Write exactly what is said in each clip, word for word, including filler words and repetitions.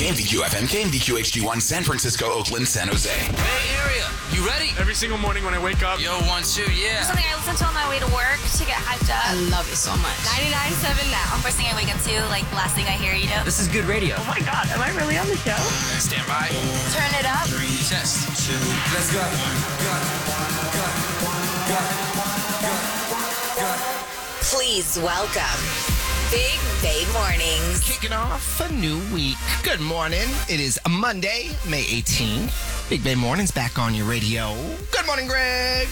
K M D Q F M, K M D Q H D one, San Francisco, Oakland, San Jose. Bay Area, you ready? Every single morning when I wake up. Yo, one, two, yeah. Something I listen to on my way to work to get hyped up. I love it so much. ninety-nine point seven now. First thing I wake up to, like last thing I hear, you know. This is good radio. Oh my God, am I really on the show? Stand by. Turn it up. Three, test, two, let's go. Please welcome Big Bay Mornings. Kicking off a new week. Good morning. It is Monday, May eighteenth. Big Bay Mornings back on your radio. Good morning, Greg.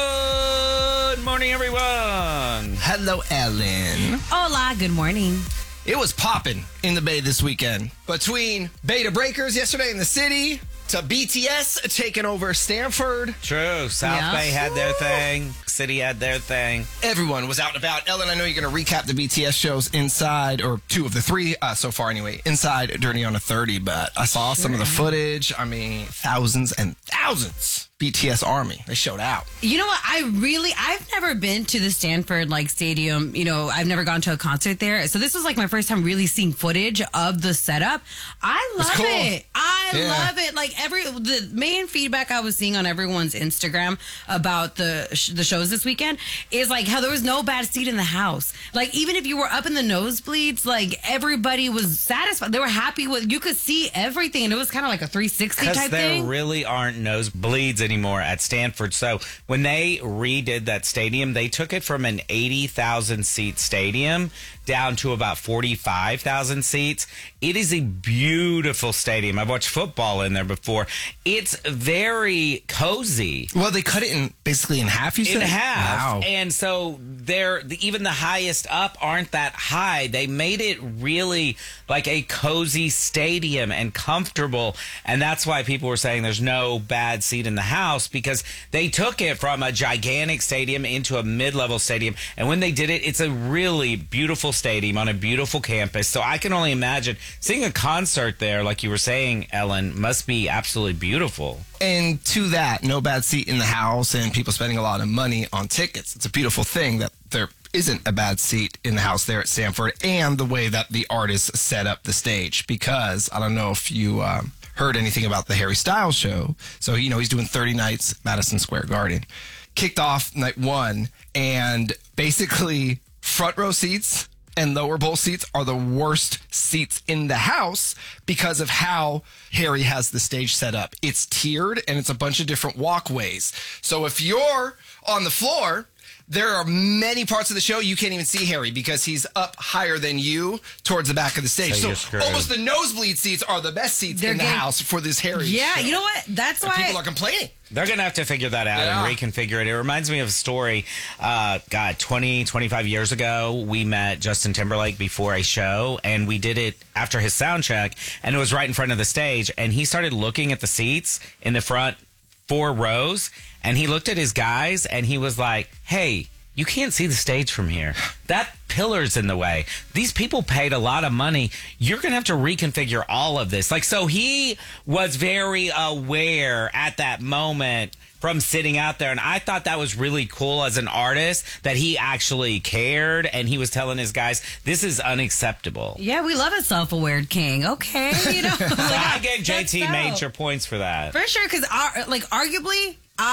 Good morning, everyone. Hello, Ellen. Hola, good morning. It was popping in the Bay this weekend. Between Beta Breakers yesterday in the city to B T S taking over Stanford. True. South Yeah. Bay had their thing. City had their thing. Everyone was out and about. Ellen, I know you're going to recap the B T S shows inside, or two of the three uh, so far anyway, inside Dirty on a thirty, but I saw some of the footage. I mean, thousands and thousands. B T S Army. They showed out. You know what? I really, I've never been to the Stanford like stadium. You know, I've never gone to a concert there. So this was like my first time really seeing footage of the setup. I love cool. it. I Yeah. love it. Like every, the main feedback I was seeing on everyone's Instagram about the sh- the shows this weekend is like how there was no bad seat in the house. Like even if you were up in the nosebleeds, like everybody was satisfied. They were happy with, you could see everything. And it was kind of like a three sixty Because type there thing. really aren't nosebleeds anymore at Stanford. So when they redid that stadium, they took it from an eighty thousand seat stadium down to about forty-five thousand seats. It is a beautiful stadium. I've watched football in there before. It's very cozy. Well, they cut it in basically in half, you said? In half. Wow. And so they're the, even the highest up aren't that high. They made it really like a cozy stadium and comfortable. And that's why people were saying there's no bad seat in the house, because they took it from a gigantic stadium into a mid-level stadium. And when they did it, it's a really beautiful stadium on a beautiful campus. So I can only imagine seeing a concert there, like you were saying, Ellen, must be absolutely beautiful. And to that, no bad seat in the house and people spending a lot of money on tickets. It's a beautiful thing that there isn't a bad seat in the house there at Stanford, and the way that the artists set up the stage. Because I don't know if you um, heard anything about the Harry Styles show. So, you know, he's doing thirty nights at Madison Square Garden. Kicked off night one, and basically front row seats and lower bowl seats are the worst seats in the house because of how Harry has the stage set up. It's tiered and it's a bunch of different walkways. So if you're on the floor, there are many parts of the show you can't even see Harry because he's up higher than you towards the back of the stage. So you're So, screwed. almost the nosebleed seats are the best seats They're in the getting- house for this Harry Yeah, show. you know what? That's And why. people are complaining. They're going to have to figure that out Yeah. and reconfigure it. It reminds me of a story, uh, God, twenty, twenty-five years ago. We met Justin Timberlake before a show, and we did it after his sound check, and it was right in front of the stage. And he started looking at the seats in the front four rows, and he looked at his guys, and he was like, hey, you can't see the stage from here. That pillar's in the way. These people paid a lot of money. You're going to have to reconfigure all of this. Like, so he was very aware at that moment from sitting out there. And I thought that was really cool as an artist, that he actually cared. And he was telling his guys, this is unacceptable. Yeah, we love a self-aware king. Okay, you know. So I gave J That's T so. major points for that. For sure, because like arguably,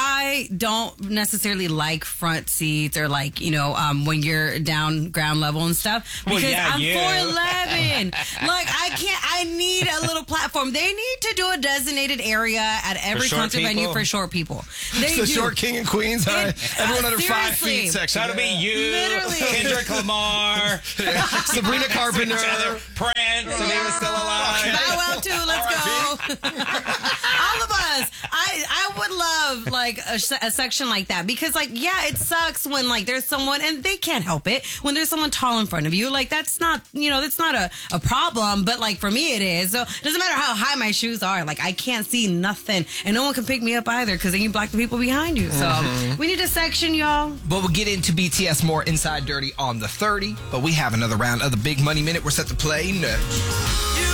I don't necessarily like front seats or like, you know, um, when you're down ground level and stuff. Well, Because yeah, I'm you. four eleven. Like, I can't, I need a little platform. They need to do a designated area at every short concert venue people? for short people. They the do. short king and queens. huh? It- Everyone uh, under five seriously. feet section. That'll be you, Literally. Kendrick Lamar, Sabrina Carpenter. each other, Prince, and he was still alive. Bow Wow too. Let's go. All of us. I I would love like a, se- a section like that because like yeah, it sucks when like there's someone and they can't help it when there's someone tall in front of you. Like that's not you know that's not a, a problem. But like for me it is. So it doesn't matter how high my shoes are. Like I can't see nothing and no one can pick me up either because then you block the people behind you. So Mm-hmm. we need a section, y'all. But we'll get into B T S more inside Dirty on the thirty. But we have another round of the Big Money Minute we're set to play next.